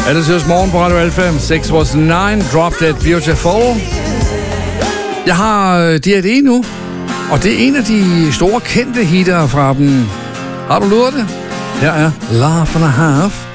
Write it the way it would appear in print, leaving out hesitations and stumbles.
Det er morgen på Radio Alfa. 6 was 9. Drop Dead Beautiful. Jeg har D&D nu, og det er en af de store kendte hitter fra dem. Har du luret det? Her er Laugh and a Half.